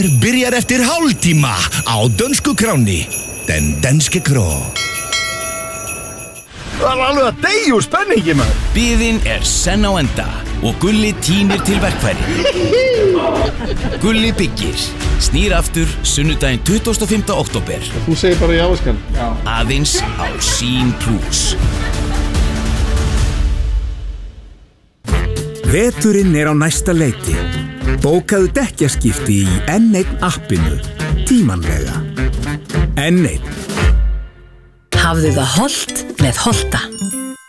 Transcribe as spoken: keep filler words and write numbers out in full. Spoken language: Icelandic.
Byrjar eftir hálftíma á dönsku kráni. Den danske kró. Það var alveg að deyja úr spenningi, maður. Biðin er senn á enda og Gulli tínir til verkfæri. Gulli byggir. Snýr aftur sunnudaginn tuttugasta og fimmta október. Þú segir bara já, skan. Já. Aðeins á Sín Plus. Veturinn er á næsta leiti. Bókaðu dekkjaskipti í N einn appinu. Tímanlega. N einn. Hafðu það hollt með Holta.